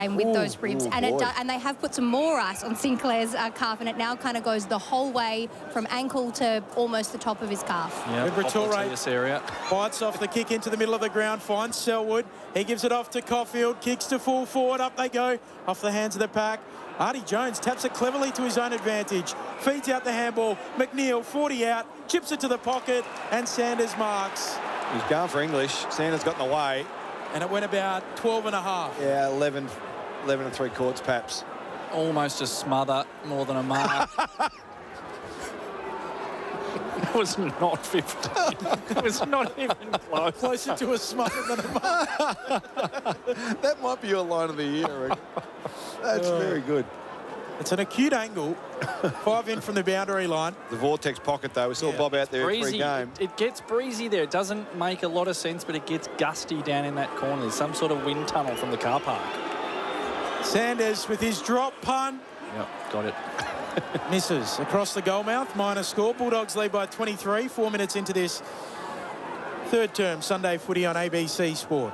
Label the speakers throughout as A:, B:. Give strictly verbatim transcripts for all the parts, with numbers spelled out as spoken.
A: And with
B: Ooh,
A: those ribs,
B: ooh,
A: and it
B: boy.
A: do, and they have put some more ice on Sinclair's uh, calf, and it now kind of goes the whole way from ankle to almost the top of his calf.
C: Yeah,
D: Vibratorre
C: area.
D: bites off the kick into the middle of the ground, finds Selwood. He gives it off to Caulfield, kicks to full forward, up they go, off the hands of the pack. Artie Jones taps it cleverly to his own advantage, feeds out the handball. McNeil, forty out, chips it to the pocket, and Sanders marks.
B: He's going for English. Sanders got in the way.
D: And it went about twelve and a half.
B: Yeah, eleven, eleven and three quarters, perhaps.
C: Almost a smother more than a mark. It was not fifteen. It was not even close.
D: Closer to a smother than a mark.
B: That might be your line of the year, I reckon. That's
D: Oh.
B: very good.
D: It's an acute angle. Five in from the boundary line.
B: The vortex pocket, though. We saw
D: Yeah.
B: Bob out there
C: Breezy.
B: pre-game.
C: It, it gets breezy there. It doesn't make a lot of sense, but it gets gusty down in that corner. There's some sort of wind tunnel from the car park.
D: Sanders with his drop punt.
C: Yep, got it.
D: Misses across the goal mouth. Minor score. Bulldogs lead by twenty-three. Four minutes into this third term Sunday footy on A B C Sport.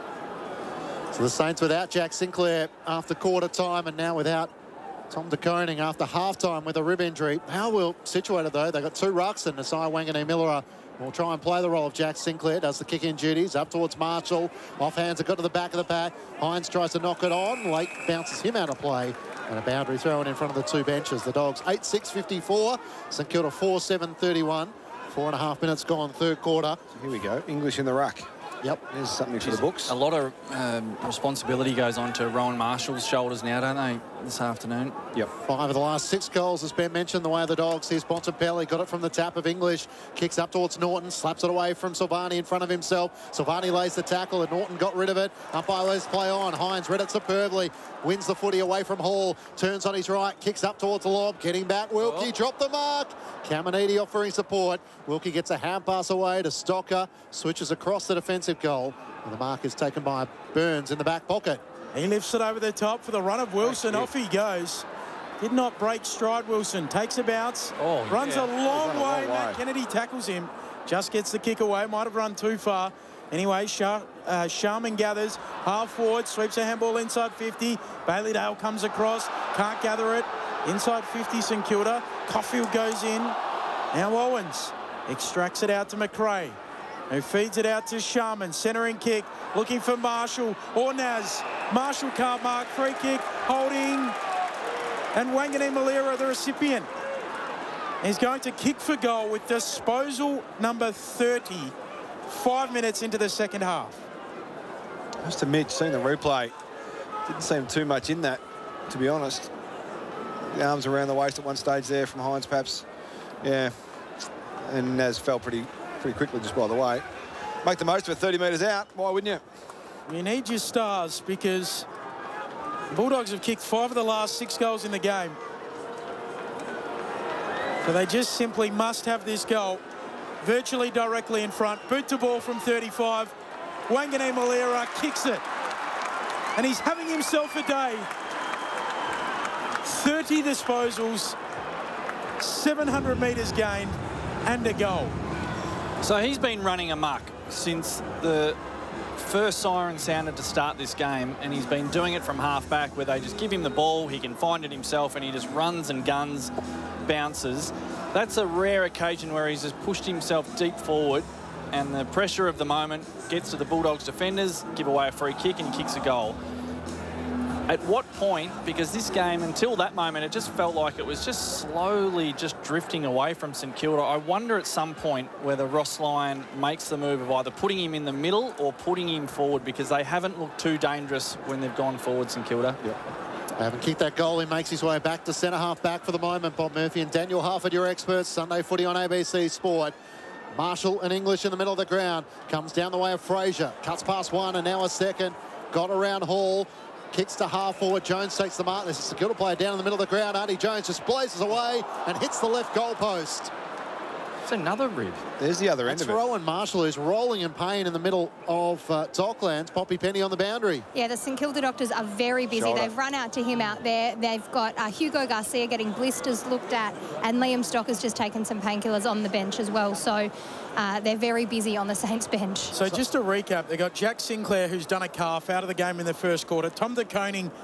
E: So the Saints without Jack Sinclair after quarter time, and now without Tom De Koning after half-time with a rib injury. How well situated, though. They've got two rucks, and Nasai Wanganeen Miller will try and play the role of Jack Sinclair. Does the kick-in duties. Up towards Marshall. Off hands, it got to the back of the pack. Hines tries to knock it on. Lake bounces him out of play. And a boundary throw in in front of the two benches. The Dogs eight six fifty-four. St Kilda four seven thirty-one. Four and a half minutes gone, third quarter.
B: Here we go. English in the ruck.
E: Yep.
B: There's something for the books.
C: A lot of um, responsibility goes on to Rowan Marshall's shoulders now, don't they, this afternoon?
B: Yep.
E: Five of the last six goals, as Ben mentioned, the way of the Dogs. Here's Bontempelli, got it from the tap of English, kicks up towards Norton, slaps it away from Silvani in front of himself. Silvani lays the tackle, and Norton got rid of it. Umpire lets play on. Hines read it superbly, wins the footy away from Hall, turns on his right, kicks up towards the lob, getting back. Wilkie
C: Oh.
E: dropped the mark. Caminiti offering support. Wilkie gets a hand pass away to Stocker, switches across the defensive goal, and the mark is taken by Burns in the back pocket.
D: He lifts it over the top for the run of Wilson. Off he goes. Did not break stride, Wilson. Takes a bounce.
C: Oh,
D: runs
C: yeah.
D: a long
B: He's run a
D: way.
B: long
D: Matt
B: way.
D: Kennedy tackles him. Just gets the kick away. Might have run too far. Anyway, Shar uh, Sharman gathers. Half forward. Sweeps a handball inside fifty. Bailey Dale comes across. Can't gather it. Inside fifty, St Kilda. Caulfield goes in. Now Owens extracts it out to McRae, who feeds it out to Sharman. Centering kick. Looking for Marshall or Naz. Marshall can't mark. Free kick. Holding. And Wanganeen Malira, the recipient, is going to kick for goal with disposal number thirty. Five minutes into the second half.
B: Just admit, seeing the replay, didn't seem too much in that, to be honest. The arms around the waist at one stage there from Hines, perhaps. Yeah. And Naz fell pretty pretty quickly just by the way. Make the most of it, thirty metres out. Why wouldn't you?
D: You need your stars because the Bulldogs have kicked five of the last six goals in the game. So they just simply must have this goal virtually directly in front. Boot to ball from thirty-five. Wanganeen Malira kicks it. And he's having himself a day. thirty disposals, seven hundred metres gained, and a goal.
C: So he's been running amok since the first siren sounded to start this game, and he's been doing it from half-back where they just give him the ball, he can find it himself, and he just runs and guns, bounces. That's a rare occasion where he's just pushed himself deep forward, and the pressure of the moment gets to the Bulldogs defenders, give away a free kick, and he kicks a goal. At what point, because this game, until that moment, it just felt like it was just slowly just drifting away from St Kilda. I wonder at some point whether Ross Lyon makes the move of either putting him in the middle or putting him forward, because they haven't looked too dangerous when they've gone forward, St Kilda.
E: They haven't kicked that goal. He makes his way back to centre half back for the moment. Bob Murphy and Daniel Harford, your experts. Sunday footy on A B C Sport. Marshall and English in the middle of the ground. Comes down the way of Fraser. Cuts past one and now a second. Got around Hall. Kicks to half forward. Jones takes the mark. There's a St Kilda player down in the middle of the ground. Artie Jones just blazes away and hits the left goal post.
C: It's another rib.
B: There's the other end
E: It's
B: of it.
E: Rowan Marshall, who's rolling in pain in the middle of uh, Docklands. Poppy Penny on the boundary.
A: Yeah, the St Kilda doctors are very busy.
B: Shoulder.
A: They've run out to him out there. They've got uh, Hugo Garcia getting blisters looked at, and Liam Stocker's just taken some painkillers on the bench as well. So uh, they're very busy on the Saints bench.
D: So just to recap, they've got Jack Sinclair, who's done a calf, out of the game in the first quarter. Tom De Koning